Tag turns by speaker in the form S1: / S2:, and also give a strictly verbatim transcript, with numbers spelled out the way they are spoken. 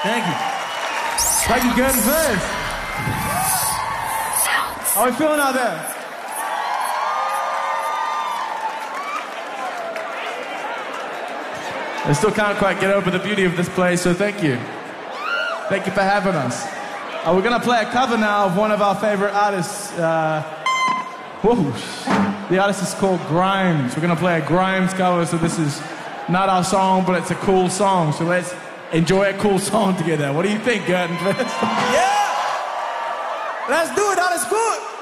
S1: Thank you. Thank you, Gordon first. How are we feeling out there? I still can't quite get over the beauty of this place, so thank you. Thank you for having us. Uh, we're going to play a cover now of one of our favorite artists. Uh, whoa. The artist is called Grimes. We're going to play a Grimes cover, so this is not our song, but it's a cool song. So let's enjoy a cool song together. What do you think, Gurton?
S2: Yeah! Let's do it, that is good!